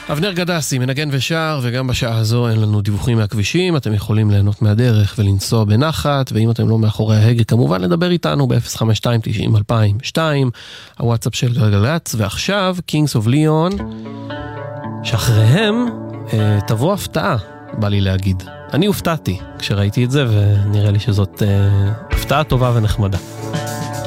אבנר גדסי, מנגן ושר, וגם בשעה הזו אין לנו דיווחים מהכבישים, אתם יכולים ליהנות מהדרך ולנסוע בנחת, ואם אתם לא מאחורי ההגה, כמובן לדבר איתנו ב-052-90-2002, הוואטסאפ של גלגלצ, ועכשיו, Kings of Leon, שאחריהם תבוא הפתעה, בא לי להגיד. אני הופתעתי כשראיתי את זה, ונראה לי שזאת הפתעה טובה ונחמדה.